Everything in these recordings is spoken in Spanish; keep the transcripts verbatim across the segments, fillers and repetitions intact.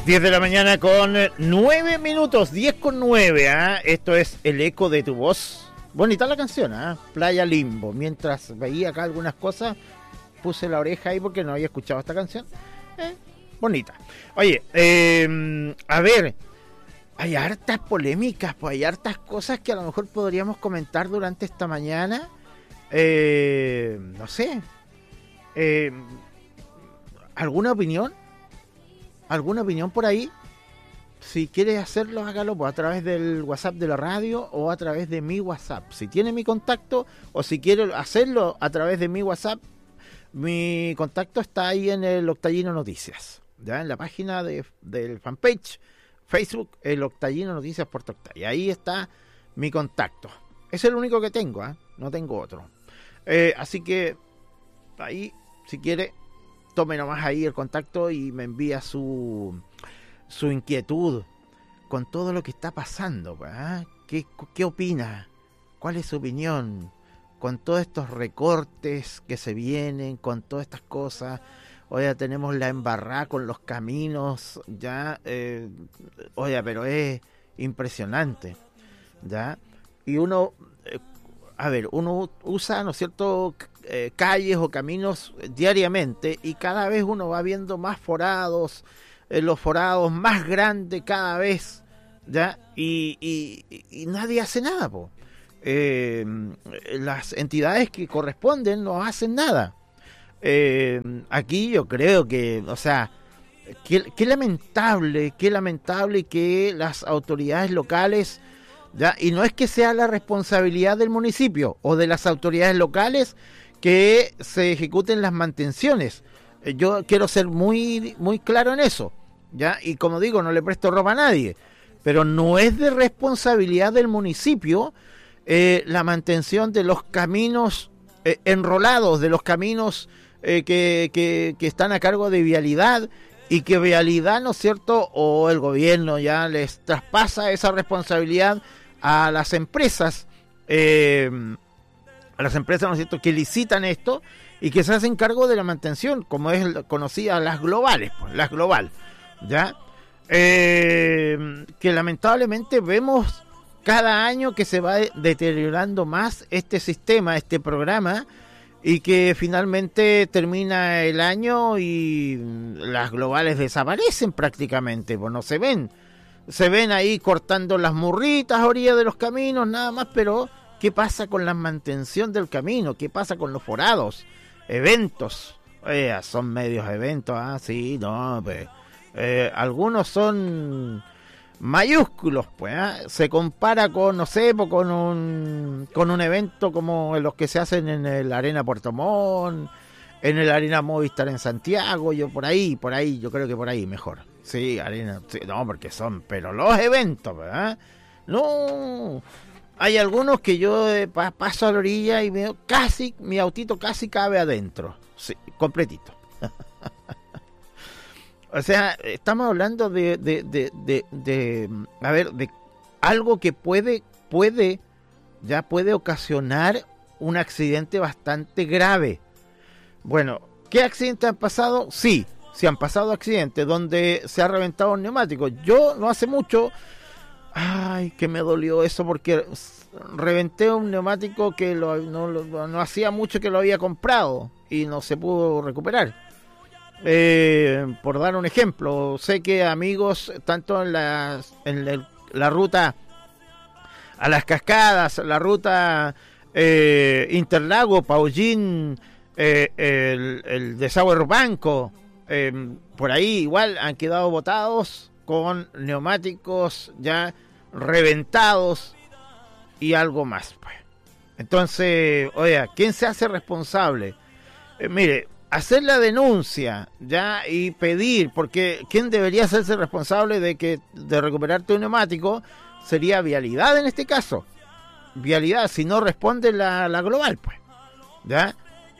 diez de la mañana con nueve minutos, diez con nueve, ¿eh? Esto es El Eco de tu Voz. Bonita la canción, ¿eh? Playa Limbo. Mientras veía acá algunas cosas, puse la oreja ahí porque no había escuchado esta canción. Eh, bonita. Oye, eh, a ver, hay hartas polémicas, pues hay hartas cosas que a lo mejor podríamos comentar durante esta mañana. Eh, no sé. Eh, ¿Alguna opinión? ¿Alguna opinión por ahí? Si quieres hacerlo, hágalo pues, a través del WhatsApp de la radio o a través de mi WhatsApp. Si tiene mi contacto o si quiere hacerlo a través de mi WhatsApp, mi contacto está ahí en el Octallino Noticias, ya en la página de, del fanpage Facebook, el Octallino Noticias Puerto Octay. Ahí está mi contacto. Es el único que tengo, ¿eh? No tengo otro. Eh, así que ahí, si quiere, tome nomás ahí el contacto y me envía su, su inquietud con todo lo que está pasando. ¿eh? ¿Qué, ¿Qué opina? ¿Cuál es su opinión? Con todos estos recortes que se vienen, con todas estas cosas. Oye, tenemos la embarrada con los caminos, ya, eh, oye, pero es impresionante, ya. Y uno, eh, a ver, uno usa, ¿no es cierto?, eh, calles o caminos diariamente y cada vez uno va viendo más forados, eh, los forados más grandes cada vez, ya, y, y, y nadie hace nada, po. Eh, las entidades que corresponden no hacen nada. Eh, aquí yo creo que, o sea, qué, qué lamentable, qué lamentable que las autoridades locales, ya, y no es que sea la responsabilidad del municipio o de las autoridades locales que se ejecuten las mantenciones. Eh, yo quiero ser muy, muy claro en eso, ya, y como digo, no le presto ropa a nadie, pero no es de responsabilidad del municipio eh, la mantención de los caminos eh, enrolados, de los caminos Eh, que, que, que están a cargo de Vialidad y que Vialidad, ¿no es cierto?, o el gobierno ya les traspasa esa responsabilidad a las empresas, eh, a las empresas, ¿no es cierto?, que licitan esto y que se hacen cargo de la mantención, como es conocida las globales, pues, las global, ¿ya? Eh, que lamentablemente vemos cada año que se va deteriorando más este sistema, este programa, y que finalmente termina el año y las globales desaparecen prácticamente, pues no se ven. Se ven ahí cortando las murritas a orilla de los caminos, nada más, pero ¿qué pasa con la mantención del camino? ¿Qué pasa con los forados? Eventos. Eh, son medios eventos, ah, sí, no, pues. Eh, algunos son mayúsculos, pues, ¿eh? Se compara con, no sé, pues, con un con un evento como los que se hacen en el Arena Puerto Montt, en el Arena Movistar en Santiago, yo por ahí, por ahí, yo creo que por ahí mejor. Sí, Arena, sí, no, porque son, pero los eventos, ¿verdad? No, hay algunos que yo eh, paso a la orilla y veo casi, mi autito casi cabe adentro, sí, completito. O sea, estamos hablando de, de, de, de, de, a ver, de algo que puede, puede, ya puede ocasionar un accidente bastante grave. Bueno, ¿qué accidentes han pasado? Sí, sí han pasado accidentes donde se ha reventado un neumático. Yo no hace mucho, ay, que me dolió eso porque reventé un neumático que lo, no, no, no hacía mucho que lo había comprado y no se pudo recuperar. Eh, por dar un ejemplo, sé que amigos, tanto en la, en el, la ruta a las Cascadas, la ruta eh, Interlago, Paullín, eh, el, el desagüe Rupanco, eh, por ahí igual han quedado botados con neumáticos ya reventados y algo más, pues. Entonces, oiga, ¿quién se hace responsable? Eh, mire, hacer la denuncia ya y pedir, porque ¿quién debería hacerse responsable de que de recuperar tu neumático? Sería Vialidad en este caso. Vialidad, si no responde la, la global, pues, ¿ya?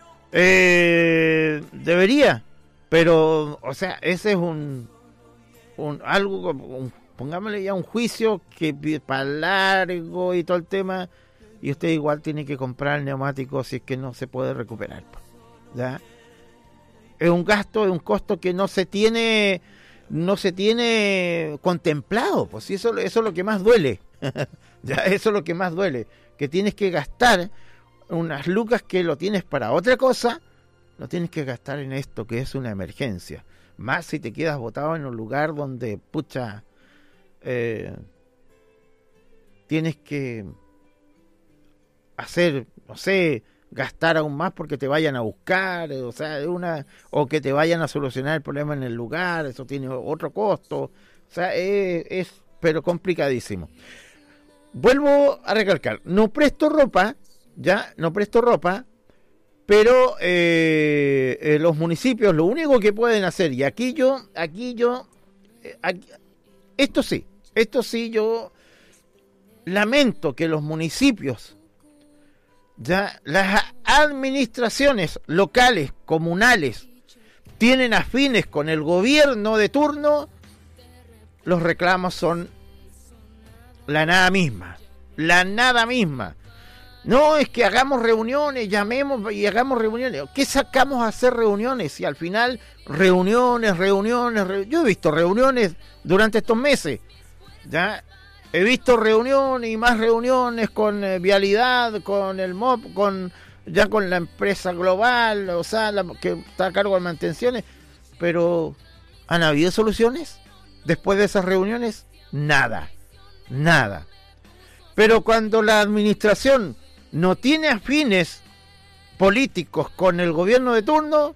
Eh, debería, pero, o sea, ese es un, un algo, un, pongámosle ya un juicio que para largo y todo el tema, y usted igual tiene que comprar el neumático si es que no se puede recuperar, pues, ¿ya? Es un gasto, es un costo que no se tiene no se tiene contemplado, pues sí, eso, eso es lo que más duele. Ya, eso es lo que más duele, que tienes que gastar unas lucas que lo tienes para otra cosa, lo tienes que gastar en esto que es una emergencia. Más si te quedas botado en un lugar donde, pucha, eh, tienes que hacer, no sé, gastar aún más porque te vayan a buscar, o sea, una, o que te vayan a solucionar el problema en el lugar, eso tiene otro costo, o sea, es, es pero complicadísimo. Vuelvo a recalcar, no presto ropa, ya, no presto ropa, pero eh, eh, los municipios lo único que pueden hacer, y aquí yo, aquí yo, eh, aquí, esto sí, esto sí yo lamento que los municipios, ya, las administraciones locales, comunales, tienen afines con el gobierno de turno, los reclamos son la nada misma, la nada misma. No, es que hagamos reuniones, llamemos y hagamos reuniones. ¿Qué sacamos a hacer reuniones? Si al final, reuniones, reuniones, re... yo he visto reuniones durante estos meses, ya, he visto reuniones y más reuniones con eh, Vialidad, con el M O P, con ya con la empresa global, o sea, la, que está a cargo de mantenciones, pero ¿han habido soluciones? Después de esas reuniones, nada, nada. Pero cuando la administración no tiene afines políticos con el gobierno de turno,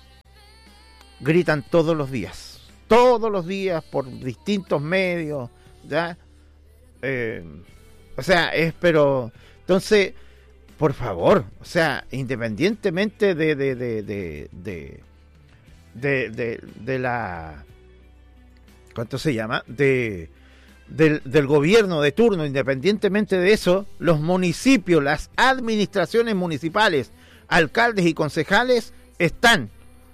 gritan todos los días, todos los días por distintos medios, ¿ya? Eh, o sea, es, pero, entonces, por favor, o sea, independientemente de, de, de, de, de, de, de, de la, ¿cuánto se llama? De... Del, del gobierno de turno, independientemente de eso, los municipios, las administraciones municipales, alcaldes y concejales están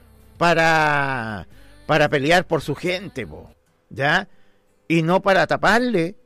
para para pelear por su gente, po, ¿ya? Y no para taparle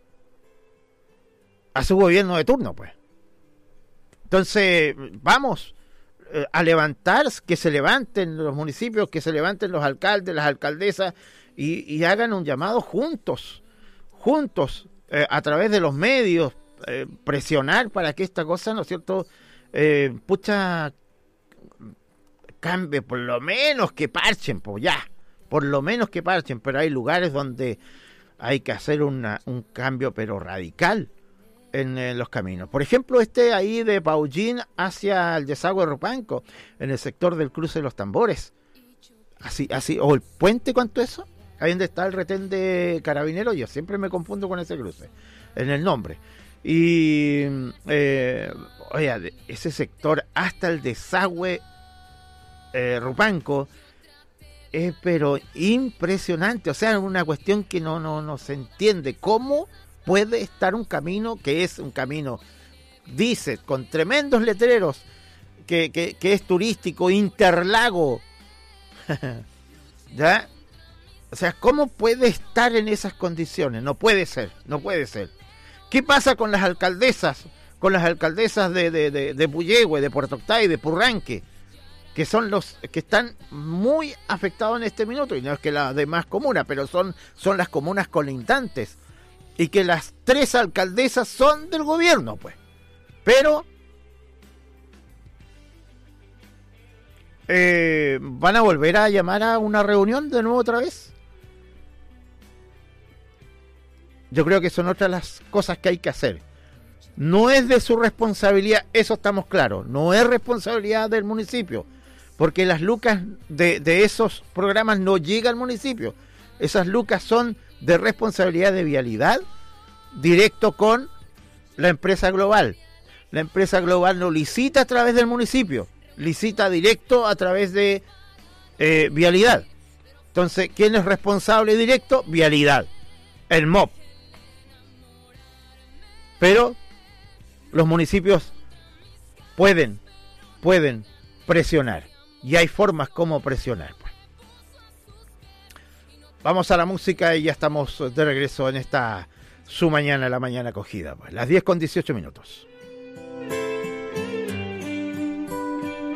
a su gobierno de turno, pues. Entonces, vamos eh, a levantar, que se levanten los municipios, que se levanten los alcaldes, las alcaldesas y, y hagan un llamado juntos. juntos, eh, a través de los medios, eh, presionar para que esta cosa, ¿no es cierto?, eh, pucha, cambie, por lo menos que parchen, pues ya, por lo menos que parchen, pero hay lugares donde hay que hacer una, un cambio, pero radical, en, en los caminos. Por ejemplo, este ahí de Paullín hacia el desagüe de Rupanco, en el sector del cruce de los Tambores, así, así, o el puente, ¿cuánto es eso? Ahí donde está el retén de Carabineros, yo siempre me confundo con ese cruce, en el nombre. Y, eh, oye, ese sector hasta el desagüe eh, Rupanco, es pero impresionante, o sea, una cuestión que no, no, no se entiende. ¿Cómo puede estar un camino que es un camino, dice, con tremendos letreros, que, que, que es turístico, interlago, ¿ya? O sea, ¿cómo puede estar en esas condiciones? No puede ser, no puede ser. ¿Qué pasa con las alcaldesas? Con las alcaldesas de, de, de, de Puyehue, de Puerto Octay, de Purranque, que son los que están muy afectados en este minuto, y no es que las demás comunas, pero son, son las comunas colindantes, y que las tres alcaldesas son del gobierno, pues. Pero eh, ¿van a volver a llamar a una reunión de nuevo otra vez? Yo creo que son otras las cosas que hay que hacer. No es de su responsabilidad, eso estamos claros, no es responsabilidad del municipio, porque las lucas de, de esos programas no llegan al municipio. Esas lucas son de responsabilidad de Vialidad, directo con la empresa global. La empresa global no licita a través del municipio, licita directo a través de eh, Vialidad. Entonces, ¿quién es responsable directo? Vialidad, el M O P. Pero los municipios pueden, pueden presionar. Y hay formas como presionar, pues. Vamos a la música y ya estamos de regreso en esta su mañana, la mañana acogida, pues. Las diez con dieciocho minutos.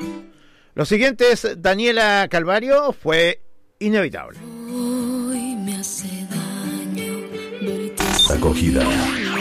Lo siguiente es Daniela Calvario, Fue Inevitable. Hoy me acogida.